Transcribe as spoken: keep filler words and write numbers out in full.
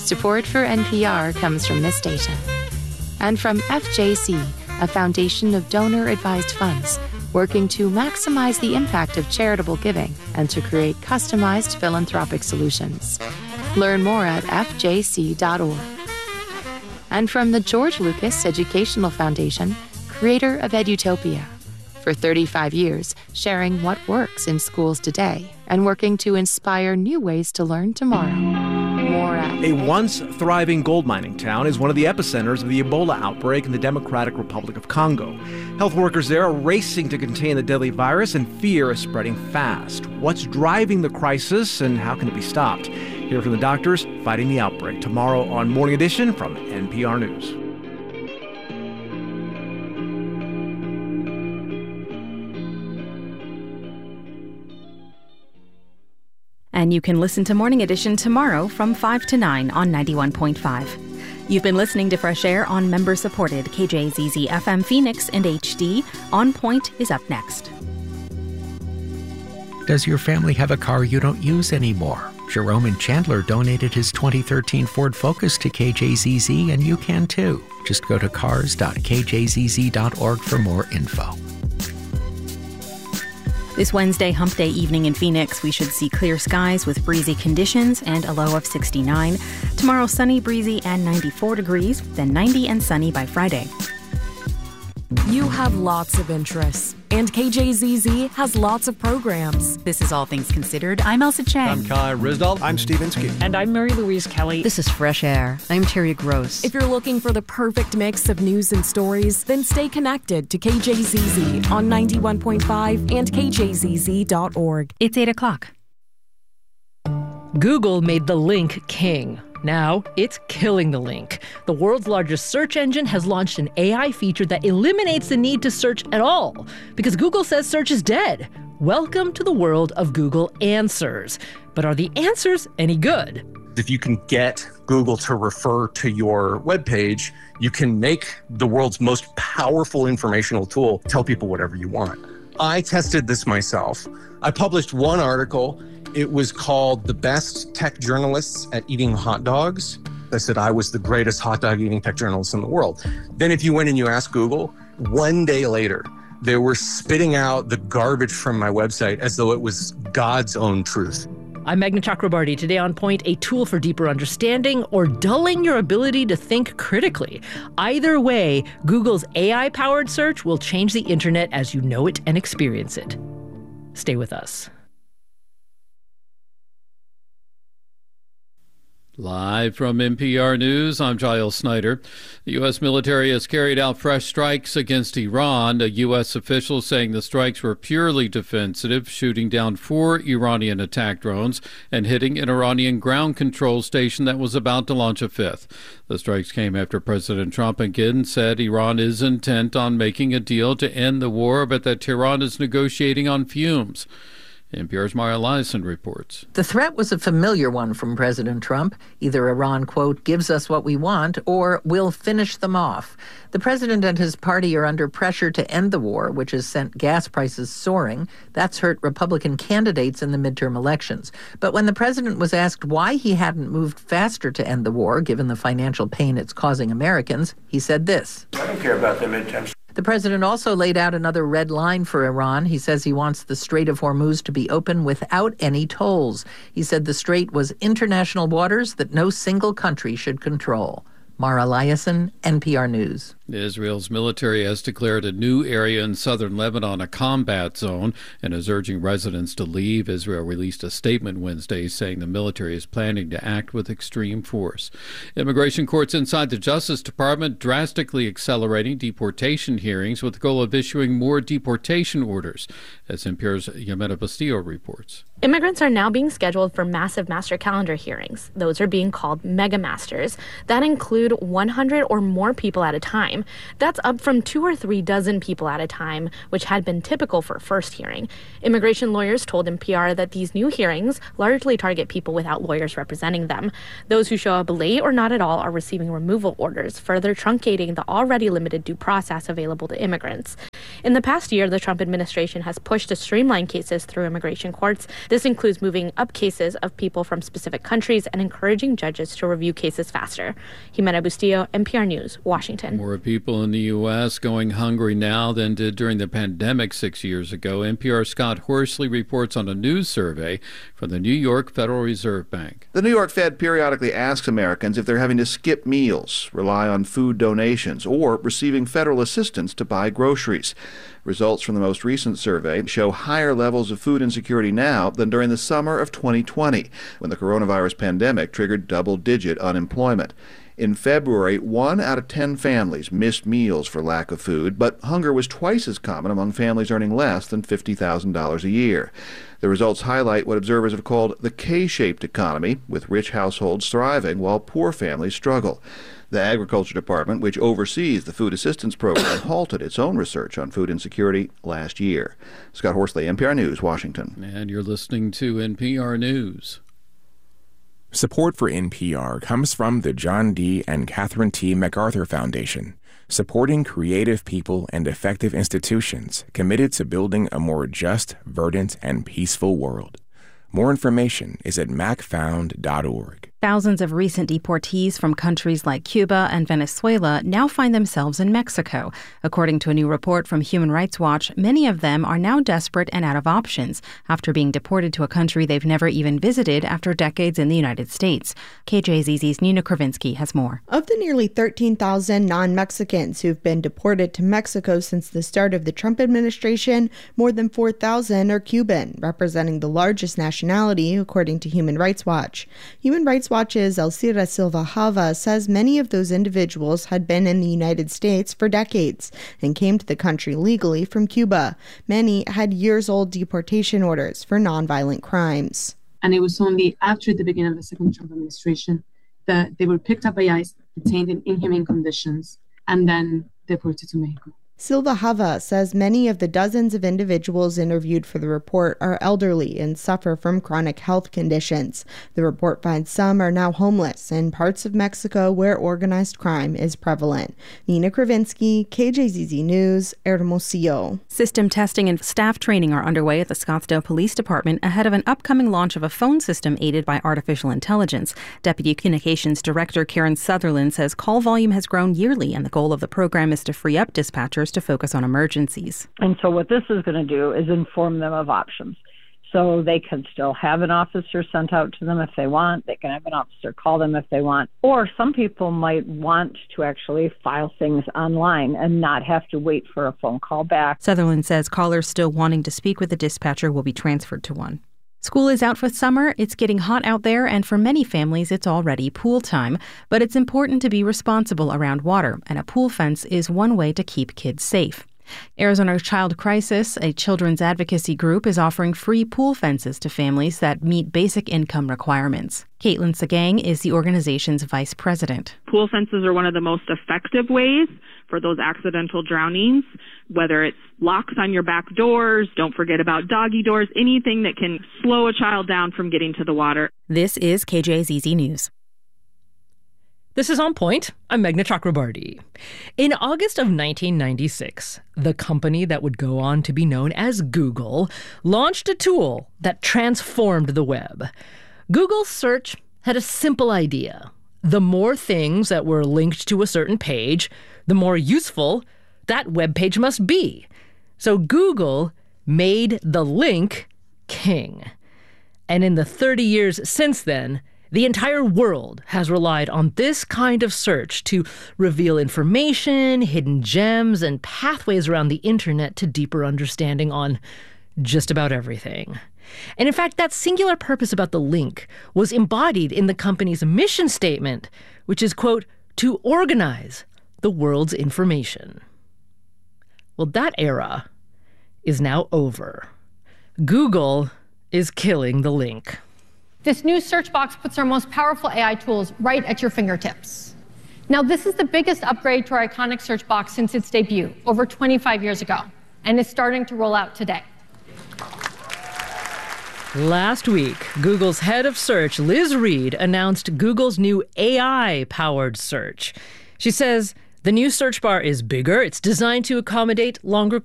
Support for N P R comes from this station. And from F J C, a foundation of donor-advised funds working to maximize the impact of charitable giving and to create customized philanthropic solutions. Learn more at f j c dot org. And from the George Lucas Educational Foundation, creator of Edutopia. For thirty-five years, sharing what works in schools today and working to inspire new ways to learn tomorrow. More at... A once thriving gold mining town is one of the epicenters of the Ebola outbreak in the Democratic Republic of Congo. Health workers there are racing to contain the deadly virus, and fear is spreading fast. What's driving the crisis, and how can it be stopped? Hear from the doctors fighting the outbreak tomorrow on Morning Edition from N P R News. And you can listen to Morning Edition tomorrow from five to nine on ninety-one point five. You've been listening to Fresh Air on member-supported K J Z Z F M Phoenix and H D. On Point is up next. Does your family have a car you don't use anymore? Jerome in Chandler donated his twenty thirteen Ford Focus to K J Z Z, and you can too. Just go to cars dot k j z z dot org for more info. This Wednesday hump day evening in Phoenix, we should see clear skies with breezy conditions and a low of sixty-nine. Tomorrow, sunny, breezy, and ninety-four degrees, then ninety and sunny by Friday. You have lots of interests, and K J Z Z has lots of programs. This is All Things Considered. I'm Elsa Chang. I'm Kai Risdal. I'm Steve Inskeep. And I'm Mary Louise Kelly. This is Fresh Air. I'm Terry Gross. If you're looking for the perfect mix of news and stories, then stay connected to K J Z Z on ninety-one point five and k j z z dot org. It's eight o'clock. Google made the link king. Now, it's killing the link. The world's largest search engine has launched an A I feature that eliminates the need to search at all, because Google says search is dead. Welcome to the world of Google Answers. But are the answers any good? If you can get Google to refer to your webpage, you can make the world's most powerful informational tool tell people whatever you want. I tested this myself. I published one article. It was called The Best Tech Journalists at Eating Hot Dogs. I said I was the greatest hot dog eating tech journalist in the world. Then if you went and you asked Google, one day later, they were spitting out the garbage from my website as though it was God's own truth. I'm Meghna Chakrabarty. Today on Point, a tool for deeper understanding or dulling your ability to think critically. Either way, Google's A I-powered search will change the internet as you know it and experience it. Stay with us. Live from N P R News, I'm Giles Snyder. The U S military has carried out fresh strikes against Iran. A U S official saying the strikes were purely defensive, shooting down four Iranian attack drones and hitting an Iranian ground control station that was about to launch a fifth. The strikes came after President Trump again said Iran is intent on making a deal to end the war, but that Tehran is negotiating on fumes. N P R's Mara Liasson reports. The threat was a familiar one from President Trump. Either Iran, quote, gives us what we want, or we'll finish them off. The president and his party are under pressure to end the war, which has sent gas prices soaring. That's hurt Republican candidates in the midterm elections. But when the president was asked why he hadn't moved faster to end the war, given the financial pain it's causing Americans, he said this. I don't care about the midterms. The president also laid out another red line for Iran. He says he wants the Strait of Hormuz to be open without any tolls. He said the strait was international waters that no single country should control. Mara Liasson, N P R News. Israel's military has declared a new area in southern Lebanon a combat zone and is urging residents to leave. Israel released a statement Wednesday saying the military is planning to act with extreme force. Immigration courts inside the Justice Department drastically accelerating deportation hearings with the goal of issuing more deportation orders, as N P R's Yamena Bastillo reports. Immigrants are now being scheduled for massive master calendar hearings. Those are being called mega masters that include one hundred or more people at a time. time. That's up from two or three dozen people at a time, which had been typical for a first hearing. Immigration lawyers told N P R that these new hearings largely target people without lawyers representing them. Those who show up late or not at all are receiving removal orders, further truncating the already limited due process available to immigrants. In the past year, the Trump administration has pushed to streamline cases through immigration courts. This includes moving up cases of people from specific countries and encouraging judges to review cases faster. Jimena Bustillo, N P R News, Washington. More people in the U S going hungry now than did during the pandemic six years ago. N P R's Scott Horsley reports on a news survey from the New York Federal Reserve Bank. The New York Fed periodically asks Americans if they're having to skip meals, rely on food donations, or receiving federal assistance to buy groceries. Results from the most recent survey show higher levels of food insecurity now than during the summer of twenty twenty, when the coronavirus pandemic triggered double-digit unemployment. In February, one out of ten families missed meals for lack of food, but hunger was twice as common among families earning less than fifty thousand dollars a year. The results highlight what observers have called the K-shaped economy, with rich households thriving while poor families struggle. The Agriculture Department, which oversees the food assistance program, halted its own research on food insecurity last year. Scott Horsley, N P R News, Washington. And you're listening to N P R News. Support for N P R comes from the John D. and Catherine T. MacArthur Foundation, supporting creative people and effective institutions committed to building a more just, verdant, and peaceful world. More information is at mac found dot org. Thousands of recent deportees from countries like Cuba and Venezuela now find themselves in Mexico. According to a new report from Human Rights Watch, many of them are now desperate and out of options after being deported to a country they've never even visited after decades in the United States. K J Z Z's Nina Kravinsky has more. Of the nearly thirteen thousand non-Mexicans who've been deported to Mexico since the start of the Trump administration, more than four thousand are Cuban, representing the largest nationality, according to Human Rights Watch. Human Rights Watch's Elcira Silva Hava says many of those individuals had been in the United States for decades and came to the country legally from Cuba. Many had years-old deportation orders for nonviolent crimes. And it was only after the beginning of the second Trump administration that they were picked up by ICE, detained in inhumane conditions, and then deported to Mexico. Silva Hava says many of the dozens of individuals interviewed for the report are elderly and suffer from chronic health conditions. The report finds some are now homeless in parts of Mexico where organized crime is prevalent. Nina Kravinsky, K J Z Z News, Hermosillo. System testing and staff training are underway at the Scottsdale Police Department ahead of an upcoming launch of a phone system aided by artificial intelligence. Deputy Communications Director Karen Sutherland says call volume has grown yearly, and the goal of the program is to free up dispatchers to focus on emergencies. And so what this is going to do is inform them of options. So they can still have an officer sent out to them if they want. They can have an officer call them if they want. Or some people might want to actually file things online and not have to wait for a phone call back. Sutherland says callers still wanting to speak with a dispatcher will be transferred to one. School is out for summer, it's getting hot out there, and for many families it's already pool time. But it's important to be responsible around water, and a pool fence is one way to keep kids safe. Arizona Child Crisis, a children's advocacy group, is offering free pool fences to families that meet basic income requirements. Caitlin Sagang is the organization's vice president. Pool fences are one of the most effective ways for those accidental drownings, whether it's locks on your back doors, don't forget about doggy doors, anything that can slow a child down from getting to the water. This is K J Z Z News. This is On Point. I'm Meghna Chakrabarti. In August of nineteen ninety-six, the company that would go on to be known as Google launched a tool that transformed the web. Google search had a simple idea. The more things that were linked to a certain page, the more useful that web page must be. So Google made the link king. And in the thirty years since then, the entire world has relied on this kind of search to reveal information, hidden gems, and pathways around the internet to deeper understanding on just about everything. And in fact, that singular purpose about the link was embodied in the company's mission statement, which is, quote, to organize the world's information. Well, that era is now over. Google is killing the link. This new search box puts our most powerful A I tools right at your fingertips. Now, this is the biggest upgrade to our iconic search box since its debut over twenty-five years ago, and it's starting to roll out today. Last week, Google's head of search, Liz Reed, announced Google's new A I-powered search. She says the new search bar is bigger. It's designed to accommodate longer